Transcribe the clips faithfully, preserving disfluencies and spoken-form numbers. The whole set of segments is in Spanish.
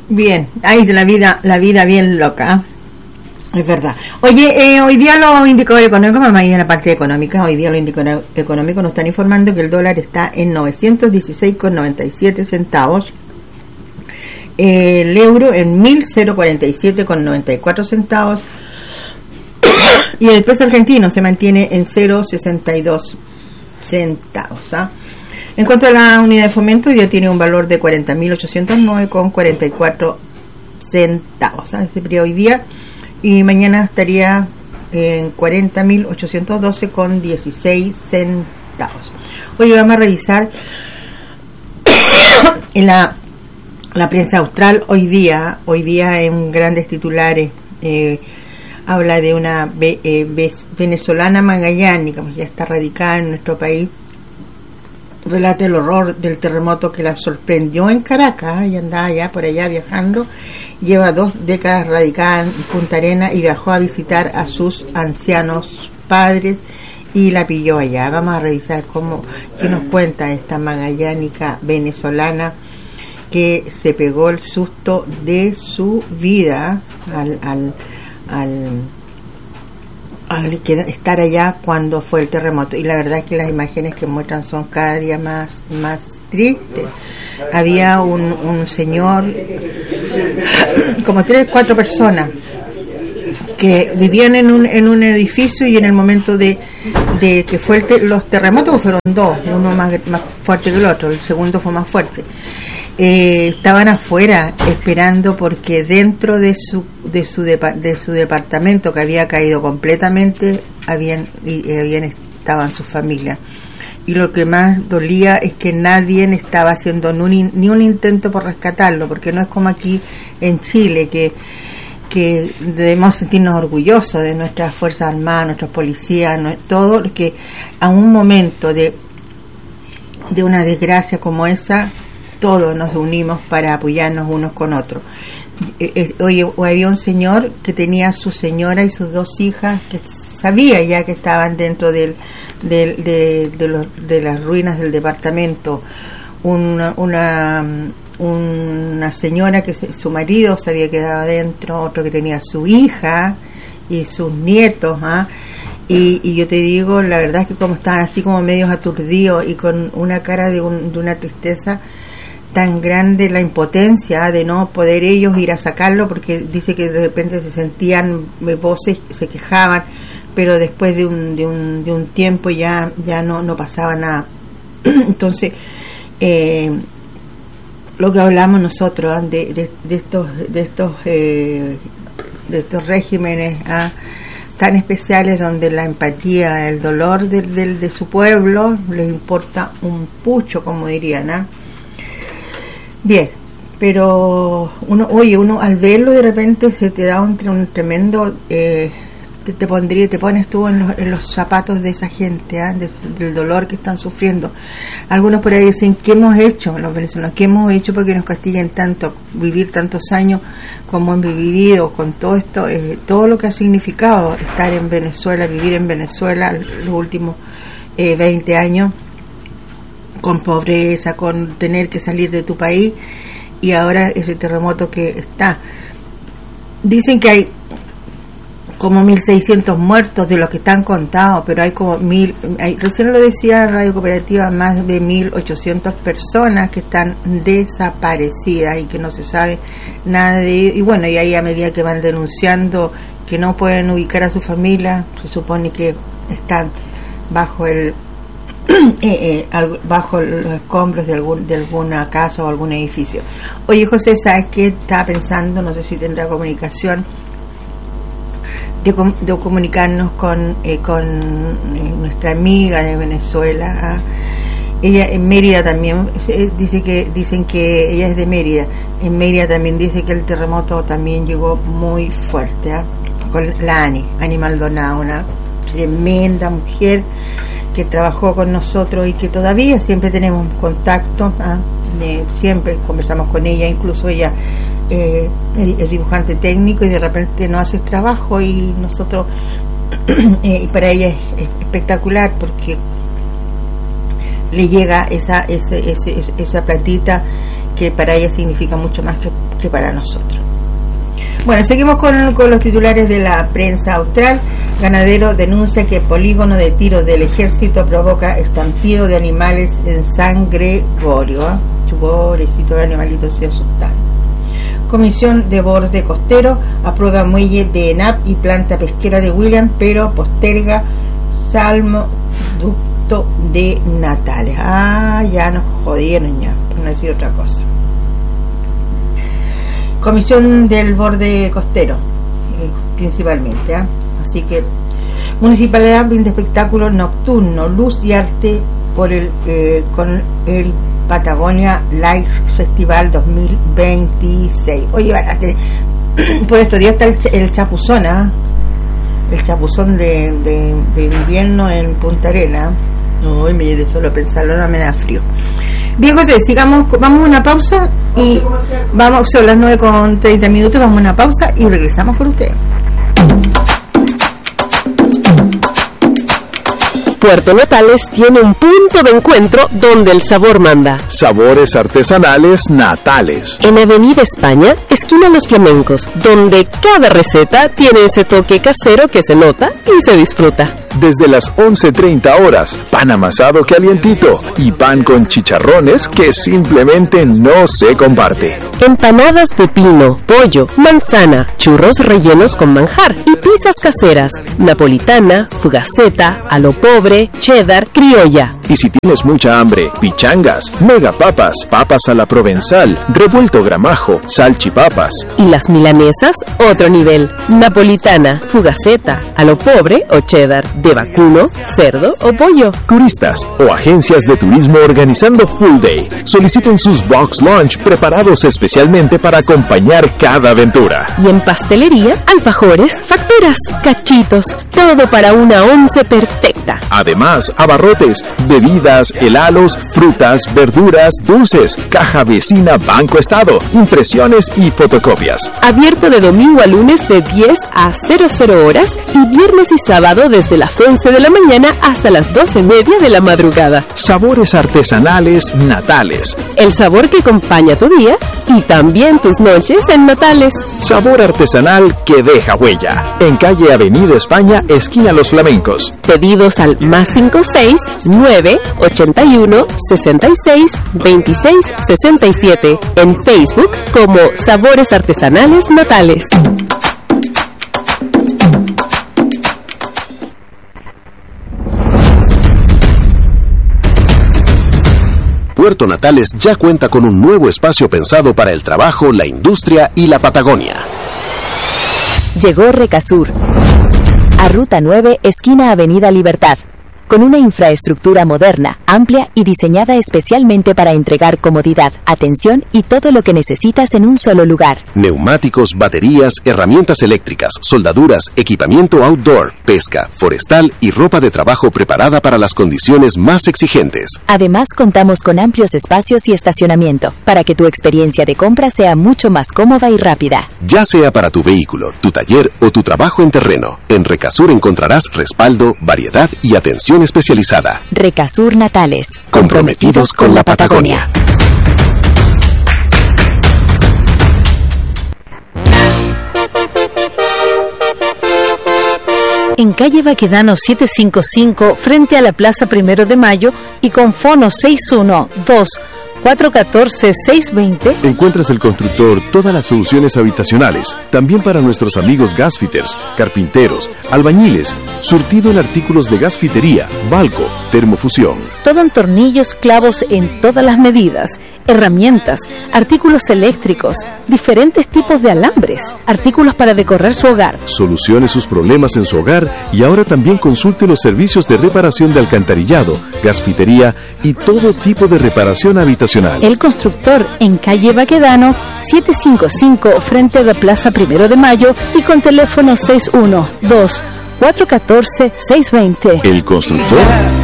Bien, ahí de la vida, la vida bien loca. Es verdad. Oye, eh, hoy día los indicadores económicos, vamos a ir a la parte económica. Hoy día los indicadores económicos nos están informando que el dólar está en novecientos dieciséis con noventa y siete centavos. El euro en mil cuarenta y siete con noventa y cuatro centavos. Y el peso argentino se mantiene en cero coma sesenta y dos centavos. ¿ah? En cuanto a la unidad de fomento, hoy día tiene un valor de cuarenta mil ochocientos nueve con cuarenta y cuatro centavos. ¿ah? Ese sería hoy día. Y mañana estaría en cuarenta mil ochocientos doce con dieciséis centavos. Hoy vamos a revisar en la, la prensa austral hoy día, hoy día en grandes titulares, eh, habla de una be, eh, be, venezolana magallánica, pues ya está radicada en nuestro país. Relata el horror del terremoto que la sorprendió en Caracas, y andaba allá por allá viajando. Lleva dos décadas radicada en Punta Arenas y viajó a visitar a sus ancianos padres y la pilló allá. Vamos a revisar cómo, qué nos cuenta esta magallánica venezolana que se pegó el susto de su vida al, al, al, al estar allá cuando fue el terremoto. Y la verdad es que las imágenes que muestran son cada día más, más tristes. Había un, un señor, como tres, cuatro personas que vivían en un en un edificio, y en el momento de, de que fue el te, los terremotos fueron dos, uno más, más fuerte que el otro, el segundo fue más fuerte. Eh, estaban afuera esperando porque dentro de su de su depa, de su departamento, que había caído completamente, habían y habían estaban sus familias. Y lo que más dolía es que nadie estaba haciendo ni un, ni un intento por rescatarlo, porque no es como aquí en Chile, que que debemos sentirnos orgullosos de nuestras Fuerzas Armadas, nuestros policías, no, todo, que a un momento de de una desgracia como esa, todos nos unimos para apoyarnos unos con otros. Oye, había un señor que tenía a su señora y sus dos hijas, que sabía ya que estaban dentro del De, de, de, los, de las ruinas del departamento. Una, una, una señora que se, su marido se había quedado adentro, otro que tenía su hija y sus nietos, ¿ah? y, y yo te digo, la verdad es que como estaban así como medios aturdidos y con una cara de, un, de una tristeza tan grande, la impotencia de no poder ellos ir a sacarlo, porque dice que de repente se sentían voces, se quejaban, pero después de un de un de un tiempo ya ya no no pasaba nada. Entonces eh, lo que hablamos nosotros ¿eh? de, de, de estos de estos eh, de estos regímenes ¿eh? tan especiales, donde la empatía, el dolor de, de, de su pueblo les importa un pucho, como dirían. ¿eh? Bien, pero uno oye uno al verlo de repente se te da un, un tremendo eh, Te, te pondría, te pones tú en los, en los zapatos de esa gente, ¿eh? de, del dolor que están sufriendo. Algunos por ahí dicen, ¿qué hemos hecho los venezolanos? ¿Qué hemos hecho porque nos castiguen tanto, vivir tantos años como han vivido, con todo esto, eh, todo lo que ha significado estar en Venezuela, vivir en Venezuela los últimos eh, veinte años, con pobreza, con tener que salir de tu país, y ahora ese terremoto que está. Dicen que hay como mil seiscientos muertos de los que están contados, pero hay como mil, hay, recién lo decía Radio Cooperativa, más de mil ochocientas personas que están desaparecidas y que no se sabe nada de ellos. Y bueno, y ahí a medida que van denunciando que no pueden ubicar a su familia, se supone que están bajo el eh, eh, al, bajo los escombros de algún de alguna casa o algún edificio. Oye, José, ¿sabes qué estaba pensando? No sé si tendrá comunicación. De, de comunicarnos con eh, con eh, nuestra amiga de Venezuela. ¿ah? Ella en Mérida también eh, dice que dicen que ella es de Mérida. En Mérida también dice que el terremoto también llegó muy fuerte. ¿ah? Con la Ani, Ani Maldonado, una tremenda mujer que trabajó con nosotros y que todavía siempre tenemos contacto. ¿ah? Eh, siempre conversamos con ella, incluso ella Eh, es dibujante técnico y de repente no hace trabajo, y nosotros eh, y para ella es, es espectacular porque le llega esa ese, ese, esa platita que para ella significa mucho más que, que para nosotros. Bueno, seguimos con, con los titulares de la prensa austral. Ganadero denuncia que polígono de tiros del ejército provoca estampido de animales en San Gregorio. ¿eh? Su pobrecito, el animalito se asustaron. Comisión de Borde Costero aprueba muelle de ENAP y planta pesquera de William, pero posterga salmoducto de Natales. Ah, ya nos jodieron ya, por no decir otra cosa. Comisión del Borde Costero, eh, principalmente, ¿eh? Así que Municipalidad brinda espectáculo nocturno, luz y arte por el eh, con el Patagonia Lights Festival dos mil veintiséis. Oye, por estos días está el, el chapuzón, ¿eh? El chapuzón de, de, de invierno en Punta Arena. No, me de solo pensarlo, no me da frío. Bien, José, sigamos, vamos a una pausa y vamos, son las nueve con treinta minutos, vamos a una pausa y regresamos con ustedes. Puerto Natales tiene un punto de encuentro donde el sabor manda. Sabores artesanales Natales. En Avenida España, esquina Los Flamencos, donde cada receta tiene ese toque casero que se nota y se disfruta. Desde las once treinta horas, pan amasado calientito y pan con chicharrones que simplemente no se comparte. Empanadas de pino, pollo, manzana, churros rellenos con manjar y pizzas caseras, napolitana, fugaceta, a lo pobre, cheddar, criolla. Y si tienes mucha hambre, pichangas, mega papas, papas a la provenzal, revuelto gramajo, salchipapas. Y las milanesas, otro nivel. Napolitana, fugaceta, a lo pobre o cheddar, de vacuno, cerdo o pollo. Turistas o agencias de turismo organizando Full Day. Soliciten sus box lunch preparados especialmente para acompañar cada aventura. Y en pastelería, alfajores, facturas, cachitos, todo para una once perfecta. Además, abarrotes, bebidas, helados, frutas, verduras, dulces, caja vecina Banco Estado, impresiones y fotocopias. Abierto de domingo a lunes de diez a cero cero horas y viernes y sábado desde las once de la mañana hasta las doce y media de la madrugada. Sabores artesanales Natales. El sabor que acompaña tu día y también tus noches en Natales. Sabor artesanal que deja huella. En calle Avenida España, esquina Los Flamencos. Pedidos al más cinco seis nueve ochenta y uno sesenta y seis veintiséis sesenta y siete. En Facebook como Sabores Artesanales Natales. Puerto Natales ya cuenta con un nuevo espacio pensado para el trabajo, la industria y la Patagonia. Llegó Recasur, a Ruta nueve, esquina Avenida Libertad, con una infraestructura moderna, amplia y diseñada especialmente para entregar comodidad, atención y todo lo que necesitas en un solo lugar. Neumáticos, baterías, herramientas eléctricas, soldaduras, equipamiento outdoor, pesca, forestal y ropa de trabajo preparada para las condiciones más exigentes. Además, contamos con amplios espacios y estacionamiento, para que tu experiencia de compra sea mucho más cómoda y rápida. Ya sea para tu vehículo, tu taller o tu trabajo en terreno, en Recasur encontrarás respaldo, variedad y atención especializada. Recasur Natales, comprometidos con la Patagonia. En calle Baquedano setecientos cincuenta y cinco, frente a la Plaza Primero de Mayo y con fono seis uno dos cuatro uno cuatro seis dos cero. Encuentras el constructor todas las soluciones habitacionales, también para nuestros amigos gasfitters, carpinteros, albañiles, surtido en artículos de gasfitería, balco, termofusión. Todo en tornillos, clavos en todas las medidas, herramientas, artículos eléctricos, diferentes tipos de alambres, artículos para decorar su hogar. Solucione sus problemas en su hogar y ahora también consulte los servicios de reparación de alcantarillado, gasfitería y todo tipo de reparación habitacional. El constructor en calle Baquedano setecientos cincuenta y cinco, frente a la Plaza Primero de Mayo y con teléfono seis uno dos cuatro uno cuatro seis dos cero. El constructor.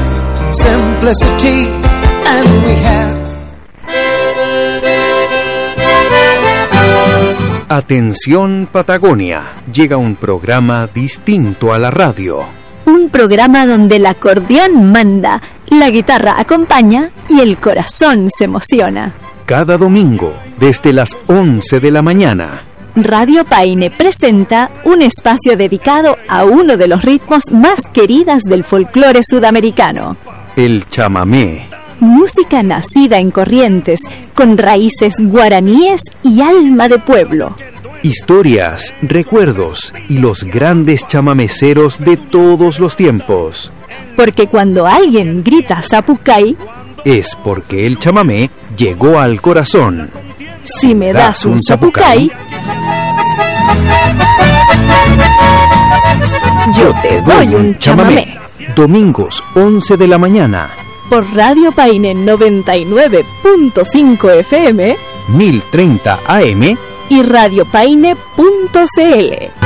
Atención Patagonia, llega un programa distinto a la radio. Un programa donde el acordeón manda, la guitarra acompaña y el corazón se emociona. Cada domingo, desde las once de la mañana. Radio Paine presenta un espacio dedicado a uno de los ritmos más queridas del folclore sudamericano. El chamamé. Música nacida en Corrientes, con raíces guaraníes y alma de pueblo. Historias, recuerdos y los grandes chamameceros de todos los tiempos. Porque cuando alguien grita Zapucay, es porque el chamamé llegó al corazón. Si me das un zapucay, yo te doy un chamamé. Domingos, once de la mañana. Por Radio Paine noventa y nueve punto cinco F M, mil treinta A M y radiopaine punto c l.